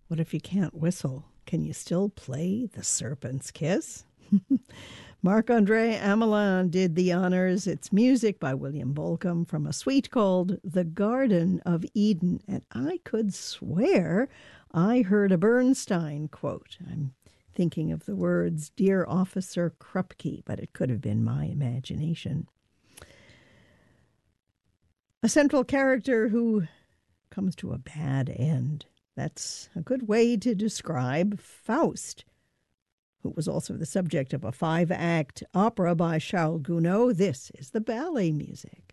What if you can't whistle? Can you still play The Serpent's Kiss? Marc-André Amelin did the honors. It's music by William Bolcom from a suite called The Garden of Eden. And I could swear I heard a Bernstein quote. I'm thinking of the words, "Dear Officer Krupke," but it could have been my imagination. A central character who comes to a bad end. That's a good way to describe Faust, who was also the subject of a 5-act opera by Charles Gounod. This is the ballet music.